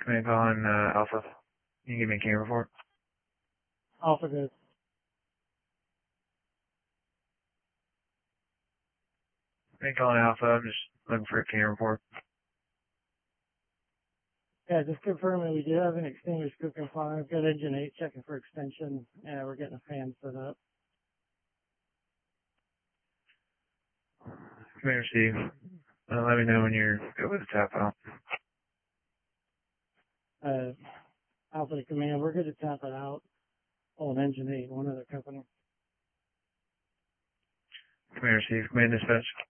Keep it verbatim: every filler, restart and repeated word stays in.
Command calling uh, Alpha. Can you give me a camera report? Alpha good. Command calling Alpha. I'm just looking for a camera report. Yeah, just confirming we do have an extinguished group in five. Got engine eight checking for extension. Yeah, we're getting a fan set up. Commander Steve, uh, let me know when you're good with the tap out. Uh, Alpha to command, we're good to tap it out. Oh, an engine eight, one other company. Commander Steve, command dispatch.